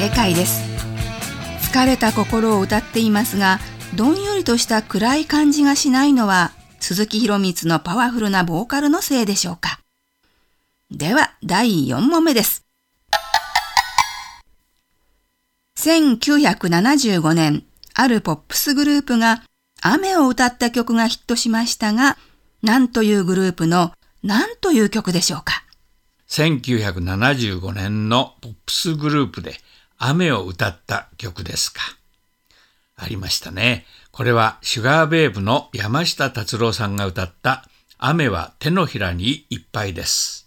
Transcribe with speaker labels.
Speaker 1: 正解です。疲れた心を歌っていますが、どんよりとした暗い感じがしないのは鈴木宏光のパワフルなボーカルのせいでしょうか。では第4問目です。1975年、あるポップスグループが雨を歌った曲がヒットしましたが、何というグループの何という曲でしょうか。
Speaker 2: 1975年のポップスグループで雨を歌った曲ですか。ありましたね。これはシュガーベイブの山下達郎さんが歌った雨は手のひらにいっぱいです。